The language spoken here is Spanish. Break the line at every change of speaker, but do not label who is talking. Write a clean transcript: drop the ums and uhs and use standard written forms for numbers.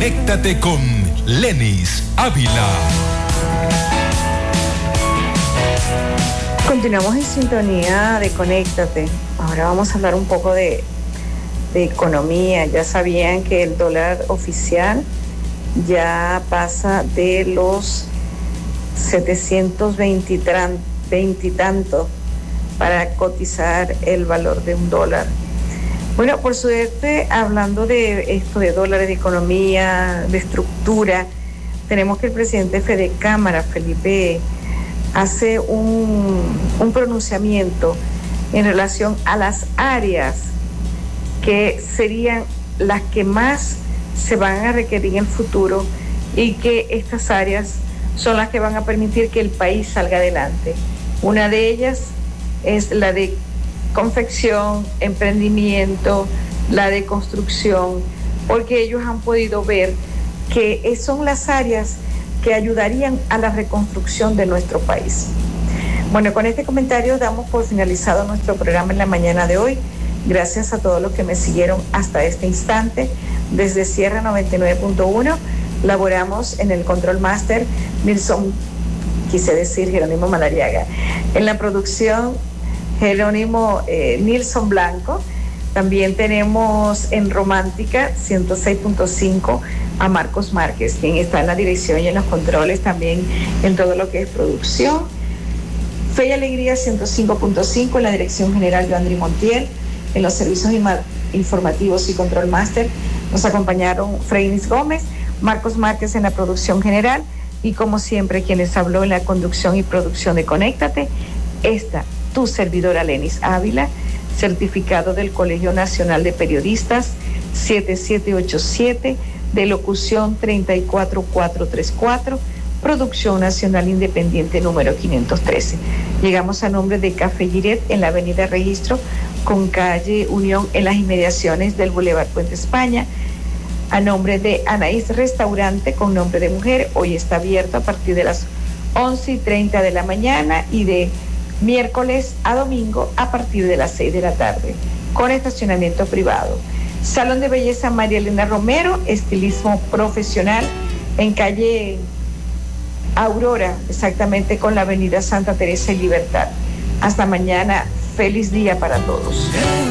Conéctate con Lenis Ávila.
Continuamos en sintonía de Conéctate. Ahora vamos a hablar un poco de economía. Ya sabían que el dólar oficial ya pasa de los 720 y tanto para cotizar el valor de un dólar. Bueno, por suerte, hablando de esto de dólares, de economía, de estructura, tenemos que el presidente de Fedecámara, Felipe, hace un pronunciamiento en relación a las áreas que serían las que más se van a requerir en el futuro y que estas áreas son las que van a permitir que el país salga adelante. Una de ellas es la de confección, emprendimiento, la de construcción, porque ellos han podido ver que son las áreas que ayudarían a la reconstrucción de nuestro país. Bueno, con este comentario damos por finalizado nuestro programa en la mañana de hoy. Gracias a todos los que me siguieron hasta este instante. Desde Sierra 99.1 laboramos en el Control Master Jerónimo Malariaga. En la producción, Jerónimo Nilson Blanco. También tenemos en Romántica 106.5 a Marcos Márquez, quien está en la dirección y en los controles, también en todo lo que es producción. Fe y Alegría 105.5 en la dirección general de André Montiel. En los servicios informativos y Control Master nos acompañaron Freinis Gómez, Marcos Márquez en la producción general y como siempre quienes habló en la conducción y producción de Conéctate, tu servidora Lenis Ávila, certificado del Colegio Nacional de Periodistas 7787, de locución 34434, producción nacional independiente número 513. Llegamos a nombre de Café Giret en la avenida Registro con calle Unión en las inmediaciones del Boulevard Puente España. A nombre de Anaís Restaurante con nombre de mujer, hoy está abierto a partir de las 11:30 de la mañana y de miércoles a domingo a partir de las 6 de la tarde, con estacionamiento privado. Salón de Belleza María Elena Romero, estilismo profesional en calle Aurora, exactamente con la avenida Santa Teresa y Libertad. Hasta mañana, feliz día para todos.